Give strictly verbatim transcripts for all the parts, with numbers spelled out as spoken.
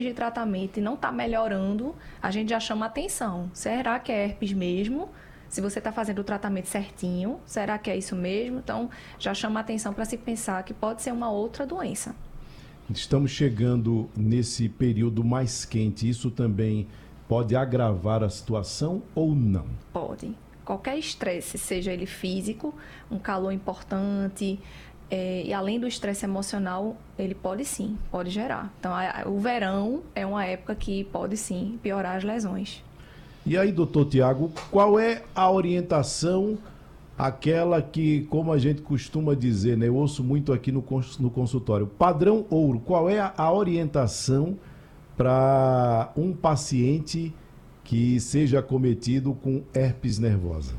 de tratamento e não está melhorando, a gente já chama atenção. Será que é herpes mesmo? Se você está fazendo o tratamento certinho, será que é isso mesmo? Então, já chama atenção para se pensar que pode ser uma outra doença. Estamos chegando nesse período mais quente. Isso também pode agravar a situação ou não? Pode. Qualquer estresse, seja ele físico, um calor importante, é, e além do estresse emocional, ele pode sim, pode gerar. Então, a, o verão é uma época que pode sim piorar as lesões. E aí, doutor Tiago, qual é a orientação, aquela que, como a gente costuma dizer, né, eu ouço muito aqui no, no consultório, padrão ouro, qual é a, a orientação para um paciente que seja acometido com herpes nervosa?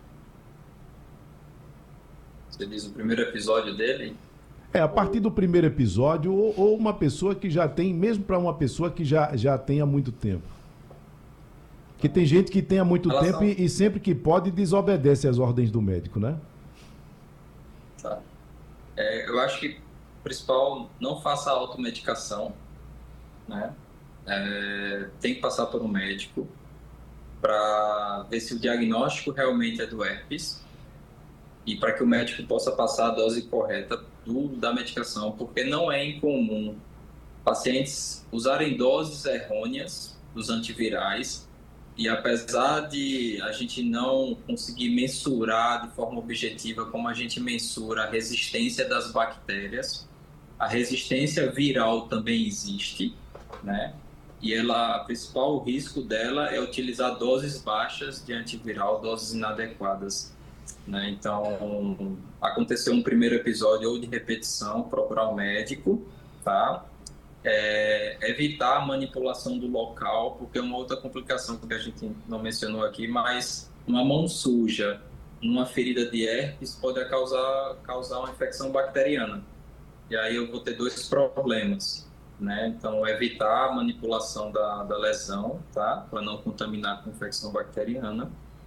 Você diz o primeiro episódio dele? É, a partir do primeiro episódio, ou, ou uma pessoa que já tem, mesmo para uma pessoa que já, já tem há muito tempo. Porque tem gente que tem há muito Relação... tempo e, e sempre que pode desobedece às ordens do médico, né? Tá. É, eu acho que o principal, não faça automedicação, né? É, tem que passar por um médico para ver se o diagnóstico realmente é do herpes e para que o médico possa passar a dose correta do, da medicação, porque não é incomum pacientes usarem doses errôneas dos antivirais e apesar de a gente não conseguir mensurar de forma objetiva como a gente mensura a resistência das bactérias, a resistência viral também existe, né? E ela, o principal risco dela é utilizar doses baixas de antiviral, doses inadequadas, né? Então, aconteceu um primeiro episódio ou de repetição, procurar um médico, tá? É, evitar a manipulação do local, porque é uma outra complicação que a gente não mencionou aqui, mas uma mão suja numa ferida de herpes pode causar, causar uma infecção bacteriana. E aí eu vou ter dois problemas, né? Então, evitar a manipulação da, da lesão, tá? Para não contaminar com infecção bacteriana.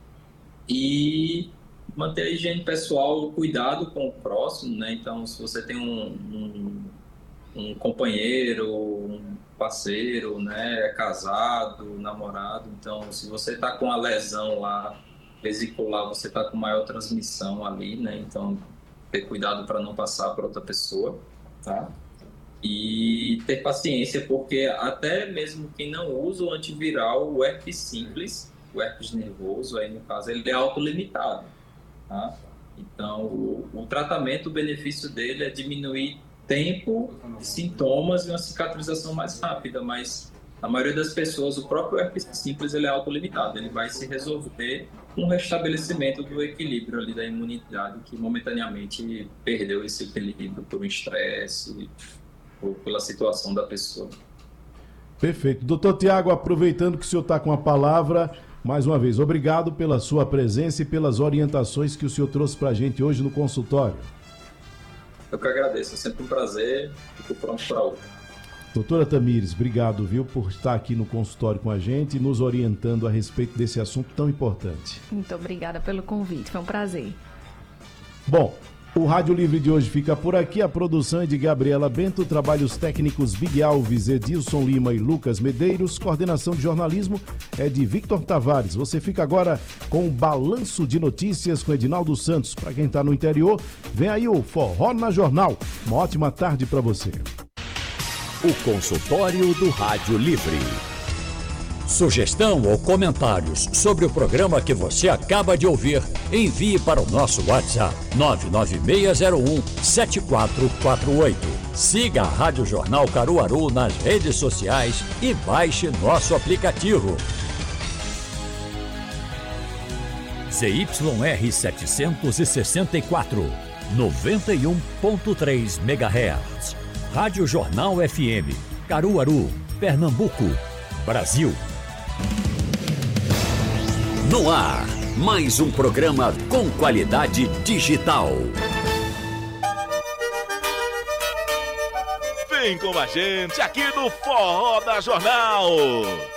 E manter a higiene pessoal, cuidado com o próximo, né? Então, se você tem um, um, um companheiro, um parceiro, né? É casado, namorado, então, se você está com a lesão lá vesicular, você está com maior transmissão ali, né? Então, ter cuidado para não passar para outra pessoa, tá? E ter paciência, porque até mesmo quem não usa o antiviral, o herpes simples, o herpes nervoso, aí no caso, ele é autolimitado, tá? Então, o, o tratamento, o benefício dele é diminuir tempo de sintomas e uma cicatrização mais rápida, mas a maioria das pessoas, o próprio herpes simples, ele é autolimitado, ele vai se resolver com o restabelecimento do equilíbrio ali da imunidade, que momentaneamente perdeu esse equilíbrio por um estresse ou pela situação da pessoa. Perfeito. doutor Tiago, aproveitando que o senhor está com a palavra, mais uma vez, obrigado pela sua presença e pelas orientações que o senhor trouxe para a gente hoje no consultório. Eu que agradeço, é sempre um prazer, fico pronto para outra. Doutora Tamires, obrigado, viu, por estar aqui no consultório com a gente e nos orientando a respeito desse assunto tão importante. Muito obrigada pelo convite, foi um prazer. Bom, o Rádio Livre de hoje fica por aqui. A produção é de Gabriela Bento, trabalhos técnicos Big Alves, Edilson Lima e Lucas Medeiros, coordenação de jornalismo é de Victor Tavares. Você fica agora com o Balanço de Notícias com Edinaldo Santos. Para quem está no interior, vem aí o Forró na Jornal. Uma ótima tarde para você. O consultório do Rádio Livre. Sugestão ou comentários sobre o programa que você acaba de ouvir, envie para o nosso WhatsApp nove nove seis zero um sete quatro quatro oito. Siga a Rádio Jornal Caruaru nas redes sociais e baixe nosso aplicativo. Z Y R setecentos e sessenta e quatro, noventa e um ponto três megahertz. Rádio Jornal F M, Caruaru, Pernambuco, Brasil. No ar, mais um programa com qualidade digital. Vem com a gente aqui no Forró da Jornal.